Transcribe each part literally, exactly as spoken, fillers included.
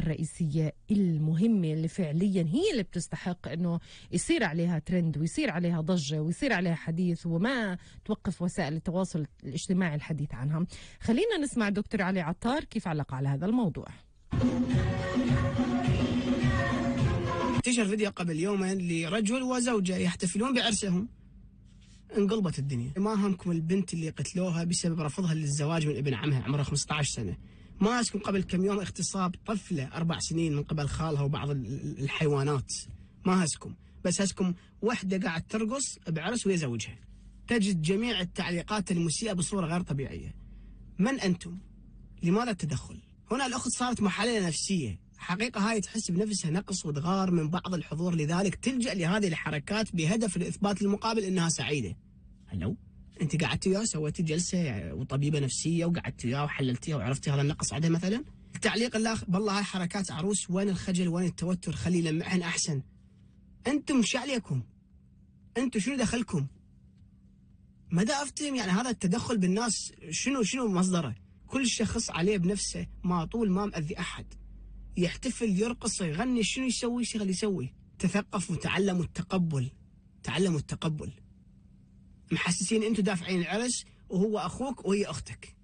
الرئيسية المهمة اللي فعليا هي اللي بتستحق انه يصير عليها ترند ويصير عليها ضجة ويصير عليها حديث وما توقف وسائل التواصل الاجتماعي الحديث عنها. خلينا نسمع دكتور علي عطار كيف علق على هذا الموضوع. انتشر فيديو قبل يومين لرجل وزوجة يحتفلون بعرسهم. انقلبت الدنيا. ما همكم البنت اللي قتلوها بسبب رفضها للزواج من ابن عمها عمره خمسة عشر سنة؟ ما هسكم قبل كم يوم اغتصاب طفلة أربع سنين من قبل خالها وبعض الحيوانات؟ ما هسكم، بس هسكم وحدة قاعد ترقص بعرس ويا زوجها. تجد جميع التعليقات المسيئة بصورة غير طبيعية. من أنتم؟ لماذا التدخل؟ هنا الأخت صارت محللة نفسية، حقيقة هاي تحس بنفسها نقص وادغار من بعض الحضور، لذلك تلجأ لهذه الحركات بهدف الإثبات للمقابل إنها سعيدة. هلو؟ أنت قعدتي وياه سويتي جلسة وطبيبة نفسية وقعدتي وياه وحللتيها وعرفتي هذا النقص عندها مثلا؟ التعليق الله بالله هاي حركات عروس، وين الخجل وين التوتر؟ خلي يلمعهن أحسن. أنتم شو عليكم؟ أنتم شنو دخلكم؟ مدى أفتهم يعني هذا التدخل بالناس شنو شنو مصدره؟ كل شخص عليه بنفسه، ما طول ما مأذي أحد. يحتفل يرقص يغني شنو يسوي يشتغل يسوي. تثقفوا تعلموا التقبل، تعلموا التقبل. محسسين انتوا دافعين العرس وهو اخوك وهي اختك.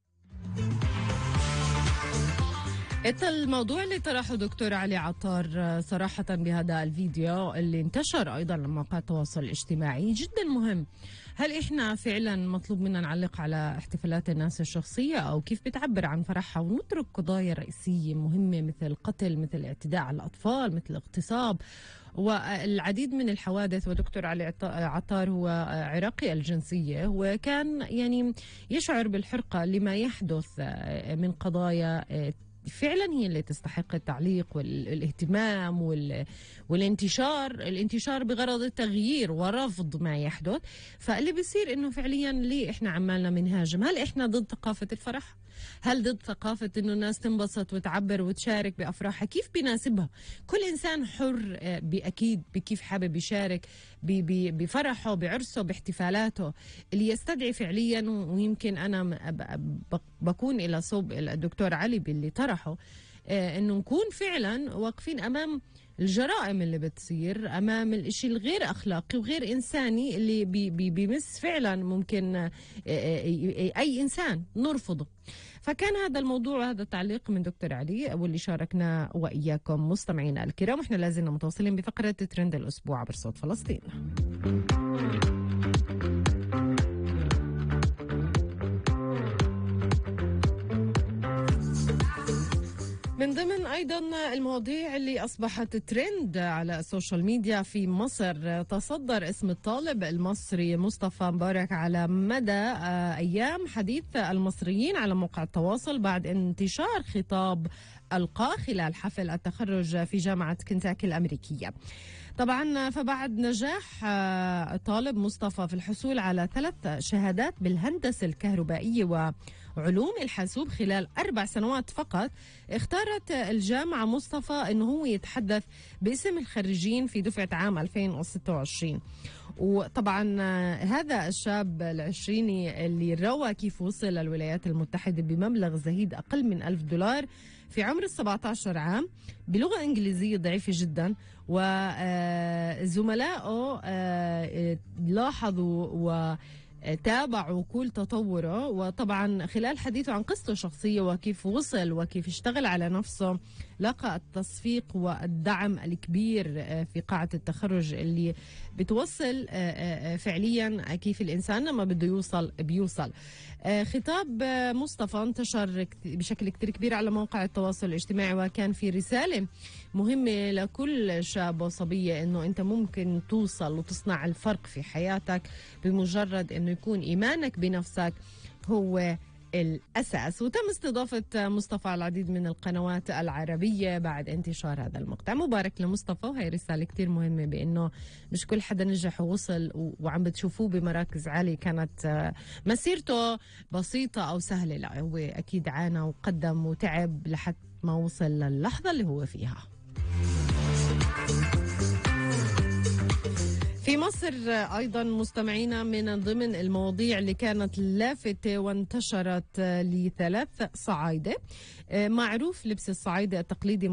الموضوع اللي طرحه دكتور علي عطار صراحة بهذا الفيديو اللي انتشر أيضا على مواقع التواصل الاجتماعي جدا مهم. هل إحنا فعلا مطلوب منا نعلق على احتفالات الناس الشخصية أو كيف بتعبر عن فرحها ونترك قضايا رئيسية مهمة مثل القتل، مثل الاعتداء على الأطفال، مثل الاغتصاب والعديد من الحوادث؟ ودكتور علي عطار هو عراقي الجنسية وكان يعني يشعر بالحرقة لما يحدث من قضايا فعلا هي اللي تستحق التعليق والاهتمام والانتشار الانتشار بغرض التغيير ورفض ما يحدث. فاللي بيصير انه فعليا ليه احنا عمالنا منهاجم؟ هل احنا ضد ثقافة الفرح؟ هل ضد ثقافة انه الناس تنبسط وتعبر وتشارك بافراحها كيف بيناسبها؟ كل انسان حر باكيد بكيف حابب يشارك بفرحه بعرسه باحتفالاته اللي يستدعي فعليا. ويمكن انا بكون الى صوب الدكتور علي باللي طرحه انه نكون فعلا واقفين امام الجرائم اللي بتصير، امام الاشي الغير اخلاقي وغير انساني اللي بي بي بيمس فعلا ممكن اي انسان نرفضه. فكان هذا الموضوع هذا التعليق من دكتور علي واللي شاركنا واياكم مستمعينا الكرام. احنا لازلنا متواصلين بفقره ترند الاسبوع عبر صوت فلسطين. من ضمن أيضا المواضيع اللي أصبحت ترند على السوشيال ميديا في مصر، تصدر اسم الطالب المصري مصطفى مبارك على مدى أيام حديث المصريين على مواقع التواصل بعد انتشار خطاب ألقاه خلال حفل التخرج في جامعة كنتاكي الأمريكية. طبعا فبعد نجاح طالب مصطفى في الحصول على ثلاث شهادات بالهندسة الكهربائية وعلوم الحاسوب خلال أربع سنوات فقط، اختارت الجامعة مصطفى أنه هو يتحدث باسم الخريجين في دفعة عام ألفين وستة وعشرين. وطبعا هذا الشاب العشريني اللي روى كيف وصل للولايات المتحدة بمبلغ زهيد أقل من ألف دولار في عمر السبعة عشر عام بلغة إنجليزية ضعيفة جدا، وزملائه لاحظوا و تابعوا كل تطوره. وطبعا خلال حديثه عن قصته الشخصية وكيف وصل وكيف اشتغل على نفسه لقى التصفيق والدعم الكبير في قاعة التخرج اللي بتوصل فعليا كيف الإنسان لما بده يوصل بيوصل. خطاب مصطفى انتشر بشكل كتير كبير على مواقع التواصل الاجتماعي وكان في رسالة مهمة لكل شاب وصبية انه انت ممكن توصل وتصنع الفرق في حياتك بمجرد انه يكون ايمانك بنفسك هو الأساس. وتم استضافة مصطفى على العديد من القنوات العربية بعد انتشار هذا المقطع. مبارك لمصطفى، وهي رسالة كتير مهمة بأنه مش كل حدا نجح ووصل وعم بتشوفوه بمراكز عالية كانت مسيرته بسيطة أو سهلة، لا هو أكيد عانى وقدم وتعب لحد ما وصل للحظة اللي هو فيها. في مصر أيضا مستمعينا من ضمن المواضيع اللي كانت لافتة وانتشرت لثلاث صعايدة. معروف لبس الصعايدة التقليدي